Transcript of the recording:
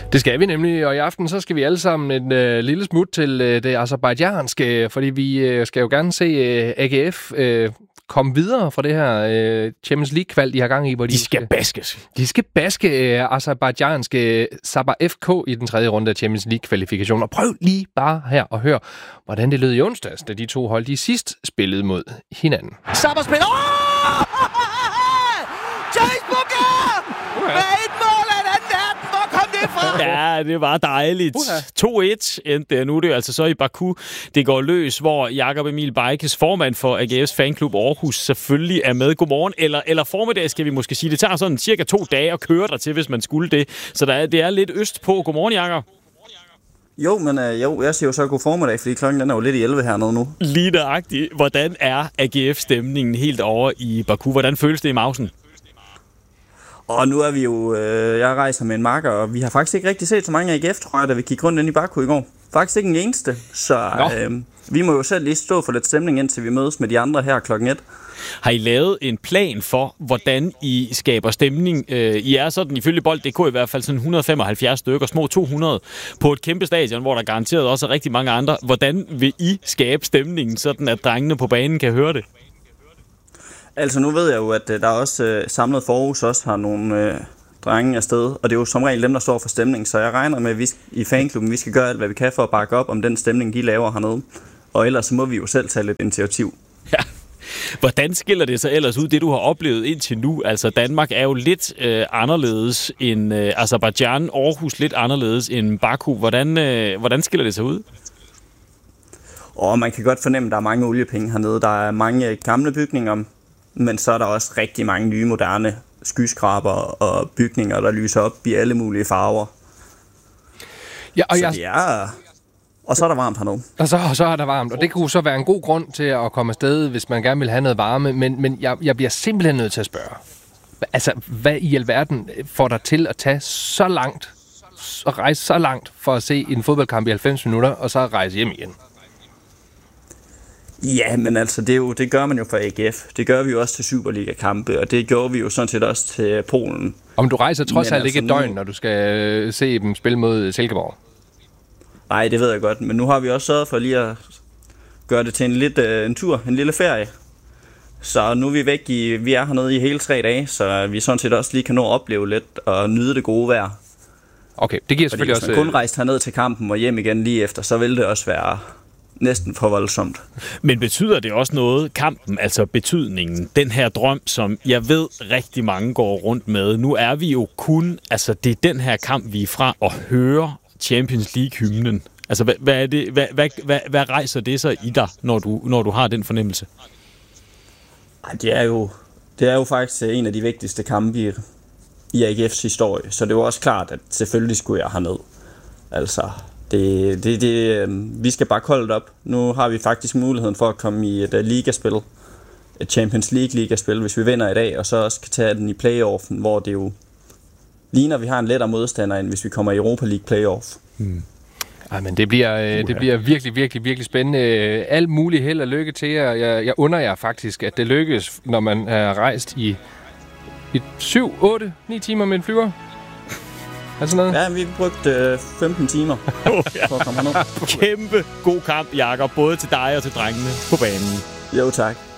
Det skal vi nemlig, og i aften så skal vi alle sammen en lille smut til det aserbajdsjanske, fordi vi skal jo gerne se AGF komme videre fra det her Champions League-kval, de har gang i, hvor de skal baskes. De skal baske aserbajdsjanske Sabah FK i den tredje runde af Champions League-kvalifikationen. Og prøv lige bare her at høre, hvordan det lød i onsdags, da de to hold de sidst spillede mod hinanden. Sabah spiller! James Booker! Med et mål af en anden verden! Hvor kom det fra? Ja, det var dejligt. 2-1 endte det. Nu er det altså så i Baku, det går løs, hvor Jakob Emil Bajkes, formand for AGF's fanklub Aarhus, selvfølgelig er med. Godmorgen. Eller formiddag, skal vi måske sige. Det tager sådan cirka 2 dage at køre der til, hvis man skulle det. Så det er lidt øst på. Godmorgen, Jakob. Jo, men jeg siger jo så god formiddag, fordi klokken den er jo lidt i 11 hernede nu. Lige nøjagtigt. Hvordan er AGF-stemningen helt over i Baku? Hvordan føles det i mausen? Og nu er vi jo, jeg rejser med en makker, og vi har faktisk ikke rigtig set så mange AGF, tror jeg, da vi gik rundt ind i Baku i går. Faktisk ikke en eneste, så vi må jo selv lige stå for lidt stemning, indtil vi mødes med de andre her klokken 1. Har I lavet en plan for, hvordan I skaber stemning? I er sådan, ifølge Bold.dk i hvert fald, sådan 175 stykker, små 200, på et kæmpe stadion, hvor der garanteret også er rigtig mange andre. Hvordan vil I skabe stemningen, sådan at drengene på banen kan høre det? Altså nu ved jeg jo, at der også samlet for Aarhus også har nogle drenge afsted, og det er jo som regel dem, der står for stemning, så jeg regner med, at vi i fanklubben, vi skal gøre alt, hvad vi kan for at bakke op om den stemning, de laver hernede. Og ellers så må vi jo selv tage lidt initiativ. Ja. Hvordan skiller det sig ellers ud, det du har oplevet indtil nu? Altså Danmark er jo lidt anderledes end Aserbajdsjan, Aarhus lidt anderledes end Baku. Hvordan skiller det sig ud? Og man kan godt fornemme, at der er mange oliepenge hernede. Der er mange gamle bygninger, men så er der også rigtig mange nye, moderne skyskraber og bygninger, der lyser op i alle mulige farver. Ja, og og så er der varmt hernede. Og så er der varmt, og det kunne så være en god grund til at komme afsted, hvis man gerne vil have noget varme, men jeg bliver simpelthen nødt til at spørge. Altså, hvad i alverden får dig til at tage så langt, og rejse så langt for at se en fodboldkamp i 90 minutter, og så rejse hjem igen? Ja, men altså, det gør man jo for AGF. Det gør vi jo også til Superliga-kampe, og det gjorde vi jo sådan set også til Polen. Om du rejser trods alt ikke et døgn, når du skal se dem spille mod Silkeborg? Nej, det ved jeg godt, men nu har vi også sørget for lige at gøre det til en tur, en lille ferie. Så nu er vi væk vi er hernede i hele 3 dage, så vi sådan set også lige kan nå at opleve lidt og nyde det gode vejr. Okay, det giver selvfølgelig også... Hvis man kun rejste herned til kampen og hjem igen lige efter, så vil det også være næsten for voldsomt. Men betyder det også noget, kampen, altså betydningen, den her drøm, som jeg ved rigtig mange går rundt med? Nu er vi jo kun, altså det er den her kamp, vi er fra at høre Champions League-hymnen. Altså hvad er det, hvad rejser det så i dig, når du har den fornemmelse? Det er jo faktisk en af de vigtigste kampe i AGF's historie, så det var også klart, at selvfølgelig skulle jeg herned. Altså, vi skal bare kolde op. Nu har vi faktisk muligheden for at komme i et ligaspil, et Champions League-ligaspil, hvis vi vinder i dag, og så også kan tage den i playoffen, hvor det jo ligner, vi har en lettere modstander, end hvis vi kommer i Europa League playoff. Ej, men det bliver virkelig, virkelig, virkelig spændende. Alt muligt held og lykke til jer. Jeg under jer faktisk, at det lykkes, når man er rejst i 7, 8, 9 timer med en flyver. Altså noget? Ja, vi brugte 15 timer for at komme herned. Kæmpe god kamp, Jakob, både til dig og til drengene på banen. Jo, tak.